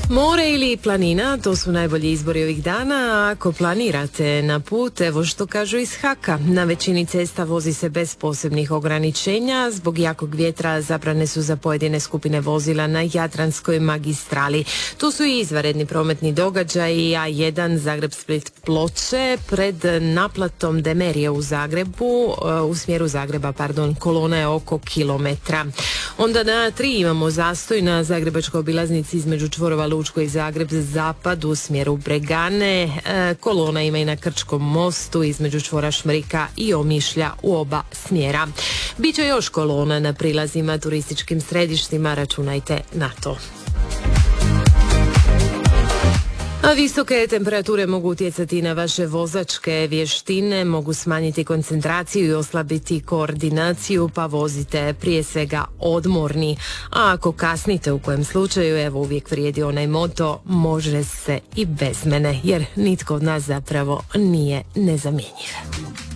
More ili planina, to su najbolji izbori ovih dana. Ako planirate na put, evo što kažu iz Haka. Na većini cesta vozi se bez posebnih ograničenja. Zbog jakog vjetra zabrane su za pojedine skupine vozila na Jadranskoj magistrali. Tu su i izvanredni prometni događaji. A1 Zagreb-Split-Ploče pred naplatom Demerije u Zagrebu, u smjeru Zagreba, kolona je oko kilometra. Onda na 3 imamo zastoj na zagrebačkoj obilaznici između čvorova Lučko i Zagreb zapad u smjeru Bregane. Kolona ima i na Krčkom mostu između čvora Šmrika i Omišlja u oba smjera. Biće još kolona na prilazima turističkim središtima, računajte na to. A visoke temperature mogu utjecati na vaše vozačke vještine, mogu smanjiti koncentraciju i oslabiti koordinaciju, pa vozite prije svega odmorni. A ako kasnite u kojem slučaju, evo uvijek vrijedi onaj moto, može se i bez mene, jer nitko od nas zapravo nije nezamjenjiv.